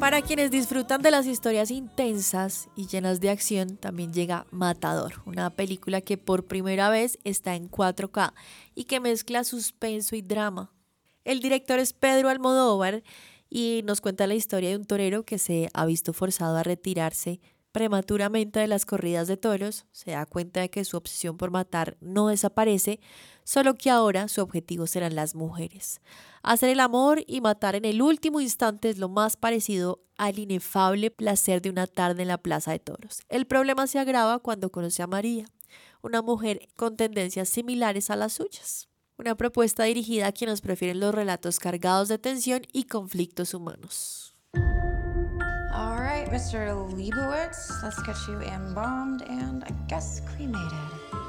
Para quienes disfrutan de las historias intensas y llenas de acción, también llega Matador, una película que por primera vez está en 4K y que mezcla suspenso y drama. El director es Pedro Almodóvar y nos cuenta la historia de un torero que se ha visto forzado a retirarse prematuramente de las corridas de toros, se da cuenta de que su obsesión por matar no desaparece, solo que ahora su objetivo serán las mujeres. Hacer el amor y matar en el último instante es lo más parecido al inefable placer de una tarde en la plaza de toros. El problema se agrava cuando conoce a María, una mujer con tendencias similares a las suyas. Una propuesta dirigida a quienes prefieren los relatos cargados de tensión y conflictos humanos. All right, Mr. Leibowitz, let's get you embalmed and I guess cremated.